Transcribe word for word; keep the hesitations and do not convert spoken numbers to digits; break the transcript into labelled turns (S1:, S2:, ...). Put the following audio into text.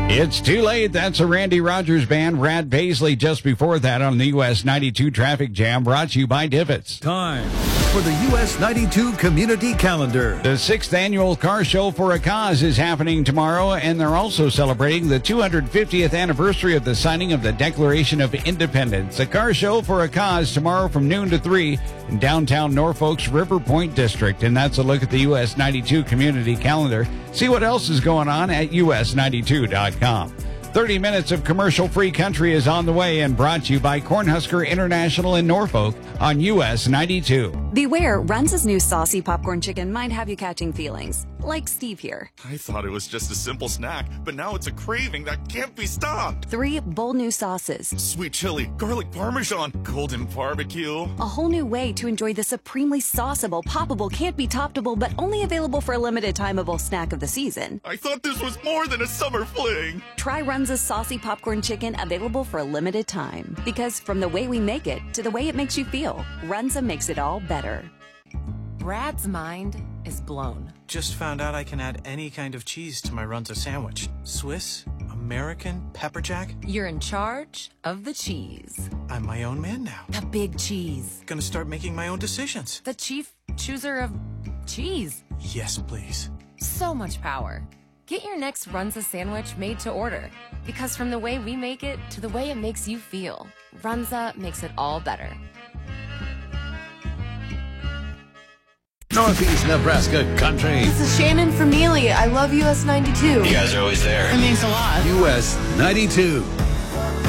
S1: It's too late. That's a Randy Rogers Band. Brad Paisley just before that on the U S ninety-two Traffic Jam, brought to you by Divots.
S2: Time for the U S ninety-two Community Calendar.
S1: The sixth annual Car Show for a Cause is happening tomorrow, and they're also celebrating the two hundred fiftieth anniversary of the signing of the Declaration of Independence. A Car Show for a Cause tomorrow from noon to three in downtown Norfolk's River Point District. And that's a look at the U S ninety-two Community Calendar. See what else is going on at U S ninety-two dot com. thirty minutes of commercial-free country is on the way and brought to you by Cornhusker International in Norfolk on U S ninety-two.
S3: Beware, Runza's new saucy popcorn chicken might have you catching feelings, like Steve here.
S4: I thought it was just a simple snack, but now it's a craving that can't be stopped.
S3: Three bold new sauces.
S4: Sweet chili, garlic parmesan, golden barbecue.
S3: A whole new way to enjoy the supremely sauceable, poppable, can't be toppable, but only available for a limited timeable snack of the season.
S4: I thought this was more than a summer fling.
S3: Try Runza's saucy popcorn chicken, available for a limited time. Because from the way we make it to the way it makes you feel, Runza makes it all better.
S5: Brad's mind is blown.
S6: Just found out I can add any kind of cheese to my Runza sandwich. Swiss, American, pepper jack.
S5: You're in charge of the cheese.
S6: I'm my own man now.
S5: The big cheese.
S6: Gonna start making my own decisions.
S5: The chief chooser of cheese.
S6: Yes, please.
S5: So much power. Get your next Runza sandwich made to order. Because from the way we make it to the way it makes you feel, Runza makes it all better.
S2: Northeast Nebraska Country.
S7: This is Shannon from Neely. I love U S ninety-two.
S8: You guys are always there.
S7: It means a lot.
S2: U S ninety-two.